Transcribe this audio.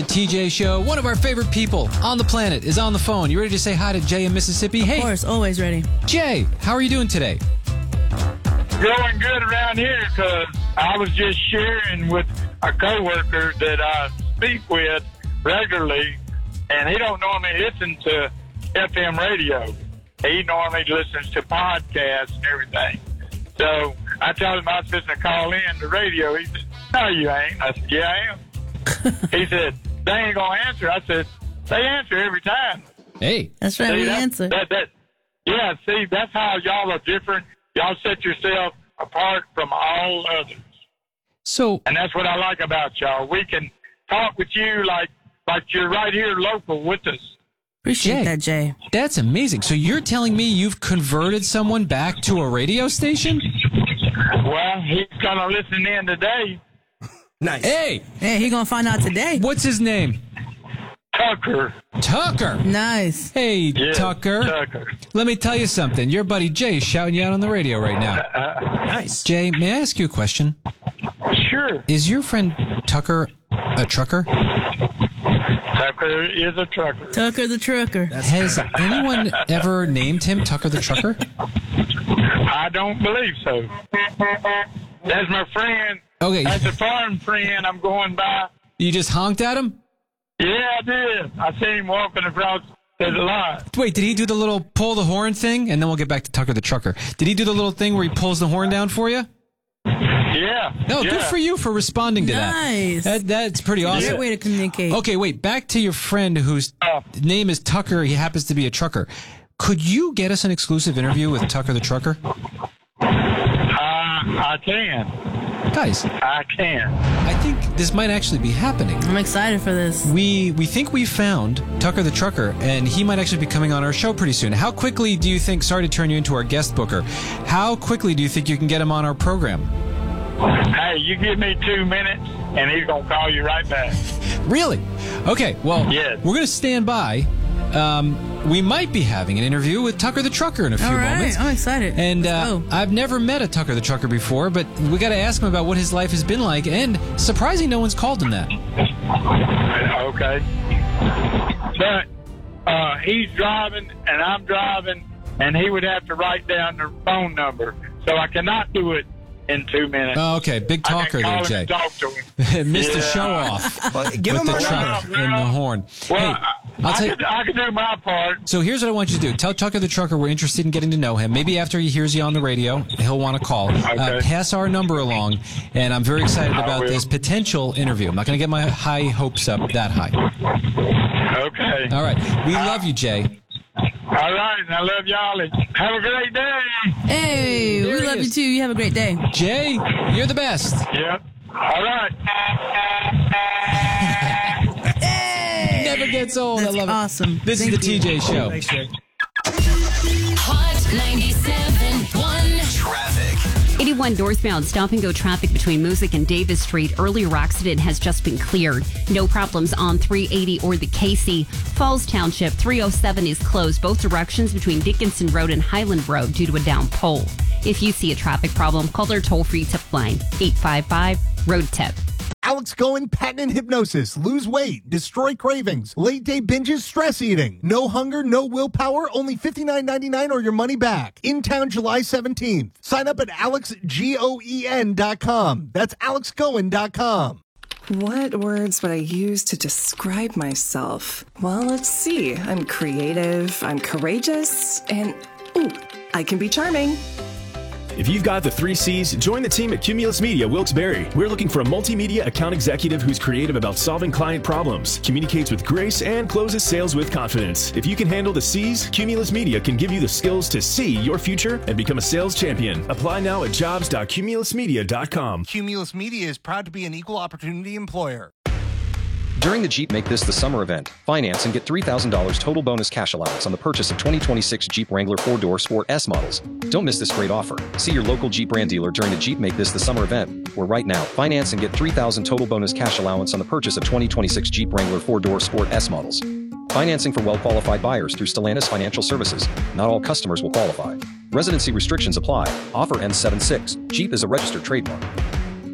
TJ Show. One of our favorite people on the planet is on the phone. You ready to say hi to Jay in Mississippi? Of course, always ready. Jay, how are you doing today? Going good around here because I was just sharing with a coworker that I speak with regularly, and he don't normally listen to FM radio. He normally listens to podcasts and everything. So I told him I was supposed to call in the radio. He said, "No, you ain't." I said, "Yeah, I am." He said, "They ain't going to answer." I said, "They answer every time." Hey. That's right, we answer. Yeah, see, that's how y'all are different. Y'all set yourself apart from all others. And that's what I like about y'all. We can talk with you like you're right here local with us. Appreciate that, Jay. That's amazing. So you're telling me you've converted someone back to a radio station? Well, he's going to listen in today. Nice. Hey, he going to find out today. What's his name? Tucker. Nice. Hey, Yeah, Tucker. Tucker. Let me tell you something. Your buddy Jay is shouting you out on the radio right now. Nice. Jay, may I ask you a question? Sure. Is your friend Tucker a trucker? Tucker is a trucker. Tucker the trucker. Has anyone ever named him Tucker the trucker? I don't believe so. That's my friend. Okay. That's a farm friend I'm going by. You just honked at him? Yeah, I did. I seen him walking across the line. Wait, did he do the little pull the horn thing? And then we'll get back to Tucker the trucker. Did he do the little thing where he pulls the horn down for you? Yeah. No, good for you for responding to Nice. that. That's pretty awesome. Great way to communicate. Okay, wait, back to your friend whose name is Tucker. He happens to be a trucker. Could you get us an exclusive interview with Tucker the trucker? I can. Guys, I can. I think this might actually be happening. I'm excited for this. We think we found Tucker the trucker, and he might actually be coming on our show pretty soon. How quickly do you think, sorry to turn you into our guest booker, how quickly do you think you can get him on our program? Hey, you give me 2 minutes, and he's going to call you right back. Really? Okay, well, Yes. we're going to stand by. We might be having an interview with Tucker the trucker in a few All right, moments. I'm excited. And Let's go. I've never met a Tucker the trucker before, but we got to ask him about what his life has been like. And surprising, no one's called him that. Okay. But he's driving, and I'm driving, and he would have to write down the phone number. So I cannot do it in 2 minutes. Oh, okay, big talker I there, can call him Jay. and talk to him. Mr. Yeah. Show Off Give with him the a truck number. and the horn. Well, Hey, I'll tell you. I can do my part. So here's what I want you to do. Tell Tucker the trucker we're interested in getting to know him. Maybe after he hears you on the radio, he'll want to call. Okay. Pass our number along, and I'm very excited about will. this potential interview. I'm not going to get my high hopes up that high. Okay. All right. We love you, Jay. All right. And I love y'all. And have a great day. Hey, There we he love you is. too. You have a great day. Jay, you're the best. Yep. All right. Never gets old. That's I love it. awesome. This Thank is the you. TJ Show. Thanks, Jay. Hot 97.1. Traffic. 81 northbound stop and go traffic between Music and Davis Street. Earlier accident has just been cleared. No problems on 380 or the Casey. Falls Township 307 is closed both directions between Dickinson Road and Highland Road due to a down pole. If you see a traffic problem, call their toll-free tip line 855-ROAD-TIP. Alex Cohen, patent and hypnosis, lose weight, destroy cravings, late day binges, stress eating, no hunger, no willpower, only $59.99 or your money back. In town July 17th. Sign up at alexgoen.com. That's alexcohen.com. What words would I use to describe myself? Well, let's see. I'm creative, I'm courageous, and ooh, I can be charming. If you've got the 3 C's, join the team at Cumulus Media Wilkes-Barre. We're looking for a multimedia account executive who's creative about solving client problems, communicates with grace, and closes sales with confidence. If you can handle the C's, Cumulus Media can give you the skills to see your future and become a sales champion. Apply now at jobs.cumulusmedia.com. Cumulus Media is proud to be an equal opportunity employer. During the Jeep Make This the Summer event, finance and get $3,000 total bonus cash allowance on the purchase of 2026 Jeep Wrangler 4-Door Sport S models. Don't miss this great offer. See your local Jeep brand dealer during the Jeep Make This the Summer event, where right now, finance and get $3,000 total bonus cash allowance on the purchase of 2026 Jeep Wrangler 4-Door Sport S models. Financing for well-qualified buyers through Stellantis Financial Services. Not all customers will qualify. Residency restrictions apply. Offer ends 7/6. Jeep is a registered trademark.